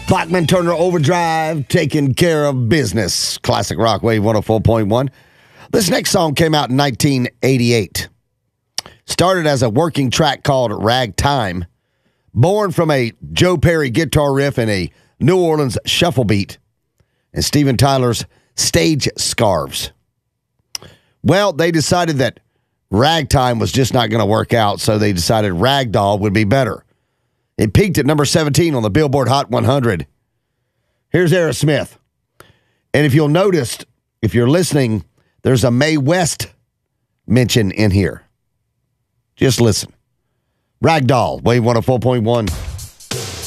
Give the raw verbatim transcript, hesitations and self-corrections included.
Bachman Turner Overdrive, taking care of business. Classic Rock Wave one oh four point one. This next song came out in nineteen eighty-eight. Started as a working track called Ragtime. Born from a Joe Perry guitar riff and a New Orleans shuffle beat. And Steven Tyler's Stage Scarves. Well, they decided that Ragtime was just not going to work out, so they decided Ragdoll would be better. It peaked at number seventeen on the Billboard Hot one hundred. Here's Aerosmith. And if you'll notice, if you're listening, there's a Mae West mention in here. Just listen. Ragdoll, Wave one oh four point one.